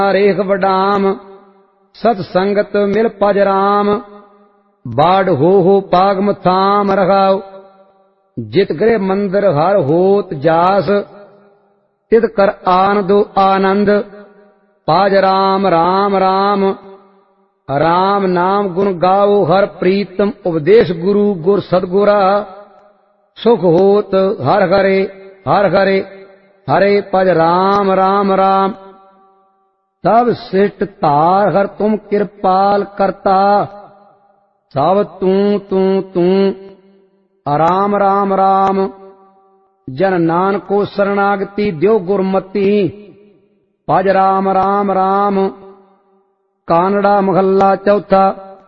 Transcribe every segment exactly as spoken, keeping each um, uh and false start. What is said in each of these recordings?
रेख वडाम सत संगत मिल पज राम बाढ़ हो हो पागम थाम रखाओ जित गृह मंदिर हर होत जास तित कर आनंदो आनंद पाज राम राम राम राम नाम गुण गाओ हर प्रीतम उपदेश गुरु गुर सदगुरा सुख होत हर हरे हर हरे हरे पज राम राम राम तब सिष्ट तार हर तुम कृपाल करता सब तू तू तू राम राम राम जन नानक को शरणागति द्यो गुरमति पज राम राम राम कानड़ा महला चौथा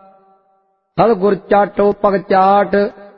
सतगुर चाटो पग चाट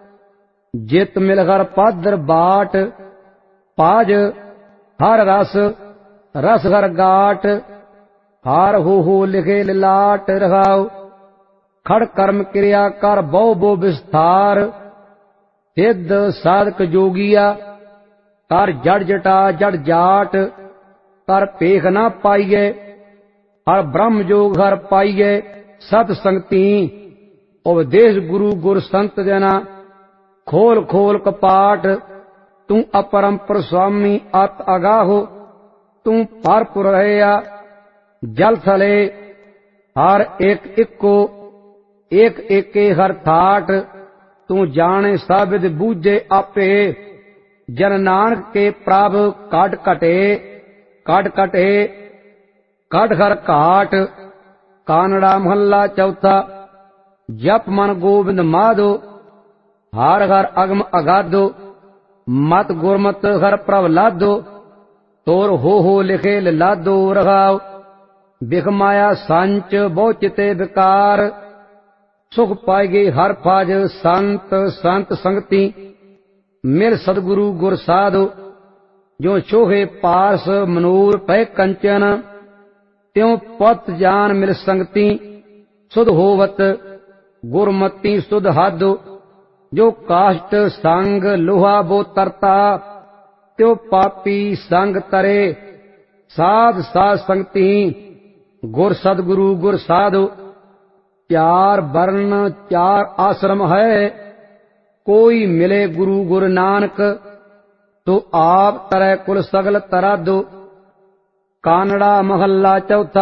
जित मिल हर पादर बाट पाज हर रस रस हर गाट हार हो हो लिखे लाट रहाओ खड़ कर्म क्रिया कर बहु बो विस्तार सिद्ध साधक जोगिया कर जड़ जटा जड़ जाट कर पेख न पाइये हर ब्रह्म जोग हर पाइये सत संगति उपदेश गुरु गुर संत जना खोल खोल कपाट तू अपरंपर स्वामी अत अगाहो तू भरपुर रहया जल थले हर एक इको एक एके हर थाट तू जाने साबिद बूझे आपे जन नानक के प्रभ काट कटे काट कटे काट हर काट कानड़ा महला चौथा जप मन गोविंद माधो हर हर अगम अगाधो मत गुरमत हर प्रभ लादो तोर हो हो लिखे लादो रघाओ बिख माया संच बहु चिते विकार सुख पाएगे हर फाज संत संत संगति मिल सदगुरु गुर साधो जो छोहे पास मनूर पै कंचन त्यों पत जान मिल संगति सुध होवत गुरमति सुध हादो जो काष्ट संग लोहा बो तरता त्यो पापी संग तरे साध साध संगति गुर सदगुरु गुर साधो चार वर्ण चार आश्रम है कोई मिले गुरु गुरु नानक तो आप तरह कुल सगल तरा दो कानड़ा महला चौथा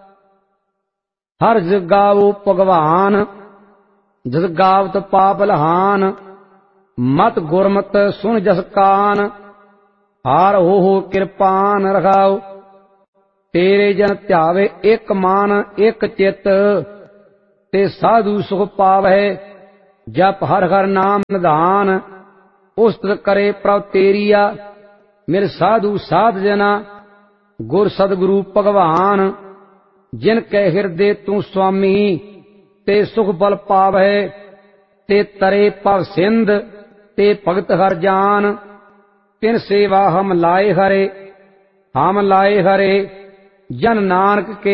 हर जग गाओ भगवान जस गावत पाप लहान मत गुरमत सुन जस कान हार हो हो कृपान रखाओ तेरे जन ध्यावे एक मान एक चित ते साधु सुख पावै जप हर हर नाम निधान उस्तत करे प्रभ तेरिया मेरे साधु साध जना गुर सदगुरु भगवान जिन कै हृदय तू स्वामी ते सुख बल पावै ते तरे पव सिंध ते भगत हर जान तिन सेवा हम लाए हरे हम लाए हरे जन नानक के